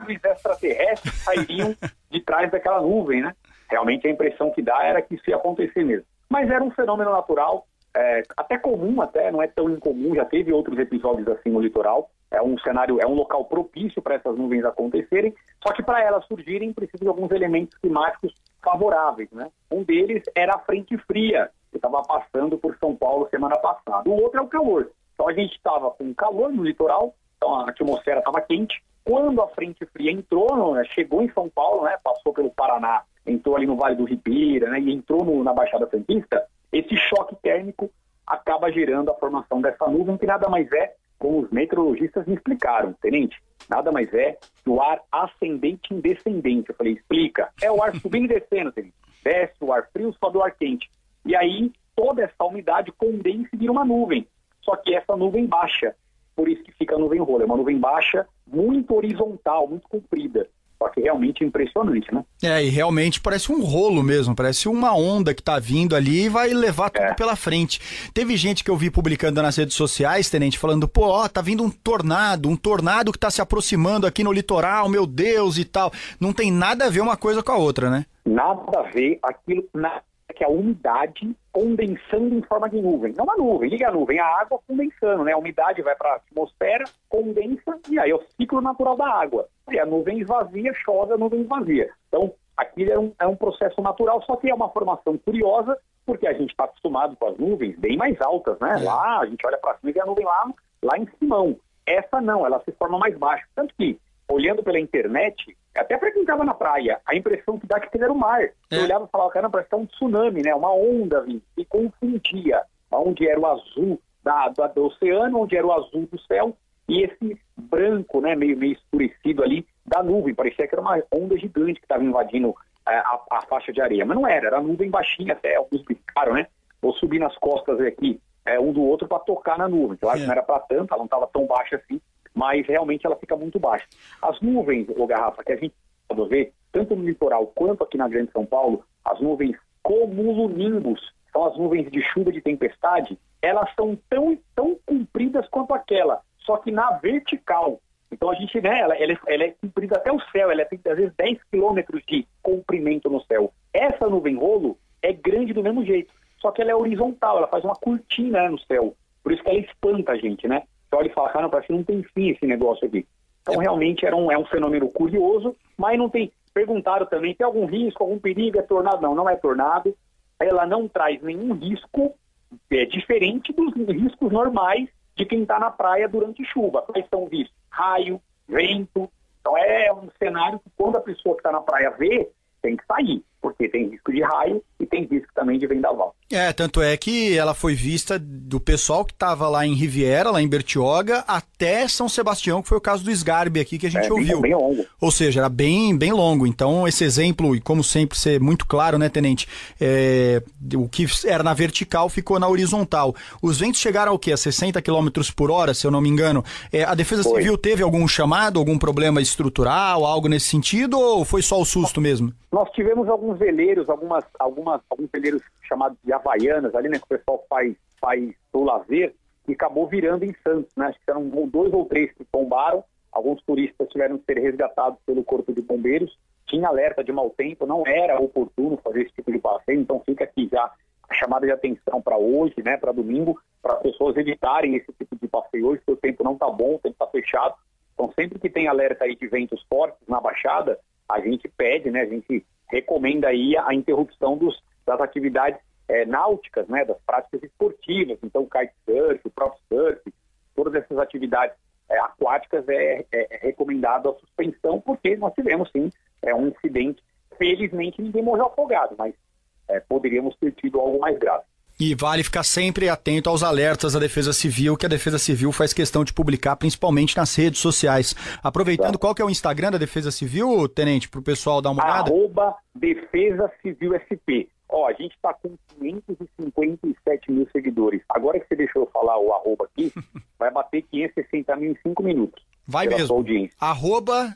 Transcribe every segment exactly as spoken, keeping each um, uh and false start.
naves extraterrestres sairiam de trás daquela nuvem, né? Realmente a impressão que dá era que isso ia acontecer mesmo. Mas era um fenômeno natural, é, até comum, até, não é tão incomum, já teve outros episódios assim no litoral. É um cenário, é um local propício para essas nuvens acontecerem, só que para elas surgirem precisa de alguns elementos climáticos favoráveis, né? Um deles era a frente fria, que estava passando por São Paulo semana passada. O outro é o calor. Então a gente estava com calor no litoral, então a atmosfera estava quente. Quando a frente fria entrou, né, chegou em São Paulo, né, passou pelo Paraná, entrou ali no Vale do Ribeira, né, e entrou no, na Baixada Santista, esse choque térmico acaba gerando a formação dessa nuvem, que nada mais é, como os meteorologistas me explicaram, tenente, nada mais é que o ar ascendente em descendente. Eu falei, explica. É o ar subindo e descendo, tenente. Desce o ar frio, sobe o ar quente. E aí toda essa umidade condensa e vira uma nuvem. Só que essa nuvem baixa, por isso que fica a nuvem rola. É uma nuvem baixa, muito horizontal, muito comprida. Só que realmente é impressionante, né? É, e realmente parece um rolo mesmo, parece uma onda que tá vindo ali e vai levar tudo é. pela frente. Teve gente que eu vi publicando nas redes sociais, tenente, falando, pô, ó, tá vindo um tornado, um tornado que tá se aproximando aqui no litoral, meu Deus, e tal. Não tem nada a ver uma coisa com a outra, né? Nada a ver, aquilo na... que a umidade condensando em forma de nuvem. Não a nuvem, liga a nuvem, a água condensando, né? A umidade vai para a atmosfera, condensa, e aí é o ciclo natural da água. E a nuvem esvazia, chove, a nuvem esvazia. Então, aquilo é um, é um processo natural, só que é uma formação curiosa, porque a gente está acostumado com as nuvens bem mais altas, né? É. Lá, a gente olha para cima e vê a nuvem lá, lá em cima. Essa não, ela se forma mais baixa. Tanto que, olhando pela internet, até para quem estava na praia, a impressão que dá que era o mar. Você é. olhava e falava, caramba, parece que é um tsunami, né? Uma onda vindo. E confundia onde era o azul da, da, do oceano, onde era o azul do céu, e esse branco, né, meio, meio escurecido ali da nuvem. Parecia que era uma onda gigante que estava invadindo a, a, a faixa de areia. Mas não era, era a nuvem baixinha, até alguns brincaram, né? Vou subir nas costas aqui, é, um do outro para tocar na nuvem. Claro é. que não era para tanto, ela não estava tão baixa assim, mas realmente ela fica muito baixa. As nuvens, ô Garrafa, que a gente pode ver, tanto no litoral quanto aqui na Grande São Paulo, as nuvens cumulonimbus, são as nuvens de chuva de tempestade, elas são tão, tão compridas quanto aquela, só que na vertical. Então a gente, né, ela, ela, é, ela é comprida até o céu, ela tem às vezes dez quilômetros de comprimento no céu. Essa nuvem rolo é grande do mesmo jeito, só que ela é horizontal, ela faz uma cortina, né, no céu. Por isso que ela espanta a gente, né? Você olha e fala, cara, parece que não tem fim esse negócio aqui. Então, realmente, era um, é um fenômeno curioso, mas não tem... Perguntaram também, tem algum risco, algum perigo? É tornado? Não, não é tornado. Ela não traz nenhum risco, é diferente dos riscos normais de quem está na praia durante chuva. Quais são os riscos? Raio, vento. Então, é um cenário que quando a pessoa que está na praia vê, tem que sair, porque tem risco de raio e tem risco também de vendaval. É, tanto é que ela foi vista do pessoal que estava lá em Riviera, lá em Bertioga, até São Sebastião, que foi o caso do Sgarbi aqui que a gente é, ouviu. Bem, bem longo. Ou seja, era bem, bem longo. Então, esse exemplo, e como sempre ser muito claro, né, Tenente, é, o que era na vertical ficou na horizontal. Os ventos chegaram ao quê? A sessenta quilômetros por hora, se eu não me engano. É, a Defesa foi. Civil teve algum chamado, algum problema estrutural, algo nesse sentido, ou foi só o susto mesmo? Nós tivemos alguns veleiros, algumas, algumas, alguns veleiros chamados de Havaianas, ali, né, que o pessoal faz, faz do lazer, e acabou virando em Santos, né? Acho que eram dois ou três que tombaram, alguns turistas tiveram que ser resgatados pelo Corpo de Bombeiros, tinha alerta de mau tempo, não era oportuno fazer esse tipo de passeio, então fica aqui já a chamada de atenção para hoje, né, para domingo, para as pessoas evitarem esse tipo de passeio hoje, porque o tempo não está bom, o tempo está fechado. Então, sempre que tem alerta aí de ventos fortes na Baixada, a gente pede, né, a gente recomenda aí a interrupção dos, das atividades é, náuticas, né, das práticas esportivas, então kitesurf, o próprio surf, todas essas atividades é, aquáticas é, é, é recomendado a suspensão, porque nós tivemos sim é, um incidente, felizmente ninguém morreu afogado, mas é, poderíamos ter tido algo mais grave. E vale ficar sempre atento aos alertas da Defesa Civil, que a Defesa Civil faz questão de publicar, principalmente nas redes sociais. Aproveitando, é. qual que é o Instagram da Defesa Civil, Tenente, para o pessoal dar uma olhada? Arroba Defesa Civil S P. Ó, a gente está com quinhentos e cinquenta e sete mil seguidores. Agora que você deixou eu falar o arroba aqui, vai bater quinhentos e sessenta mil em cinco minutos. Vai mesmo. Arroba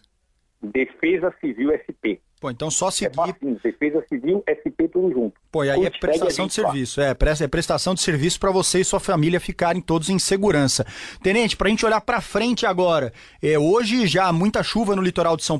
Defesa Civil S P. Pô, então só seguir... É fácil, Defesa Civil, S P, tudo junto. Pô, e aí Curte, é prestação de serviço, é, é prestação de serviço para você e sua família ficarem todos em segurança. Tenente, pra gente olhar pra frente agora, é, hoje já há muita chuva no litoral de São